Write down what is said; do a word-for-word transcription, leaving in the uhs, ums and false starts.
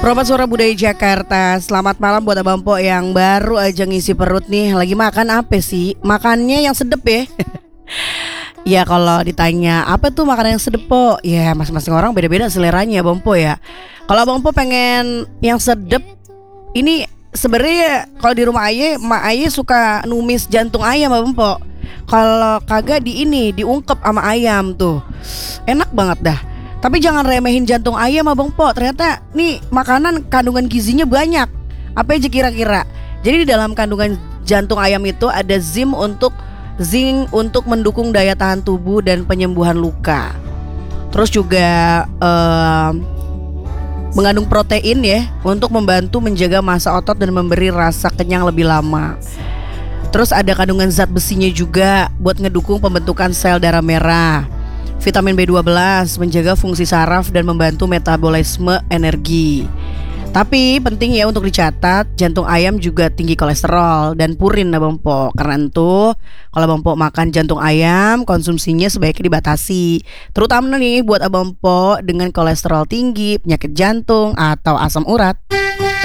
Probat Suara Budaya Jakarta. Selamat malam buat Abang Po yang baru aja ngisi perut nih. Lagi makan apa sih? Makannya yang sedep ya. Ya kalau ditanya apa tuh makanan yang sedep Po? Ya masing-masing orang beda-beda seleranya Bang Po ya. Kalau Bang Po pengen yang sedep, ini sebenarnya kalau di rumah Aye, Mak Aye suka numis jantung ayam Bang Po. Kalau kagak di ini diungkep sama ayam tuh, enak banget dah. Tapi jangan remehin jantung ayam Abang Po. Ternyata nih makanan kandungan gizinya banyak. Apa aja kira-kira? Jadi di dalam kandungan jantung ayam itu ada zim untuk zinc untuk mendukung daya tahan tubuh dan penyembuhan luka. Terus juga eh, mengandung protein ya, untuk membantu menjaga massa otot dan memberi rasa kenyang lebih lama. Terus ada kandungan zat besinya juga buat ngedukung pembentukan sel darah merah. Vitamin B dua belas menjaga fungsi saraf dan membantu metabolisme energi. Tapi penting ya untuk dicatat, jantung ayam juga tinggi kolesterol dan purin Abang Po. Karena itu kalau Abang Po makan jantung ayam, konsumsinya sebaiknya dibatasi. Terutama nih buat Abang Po dengan kolesterol tinggi, penyakit jantung atau asam urat.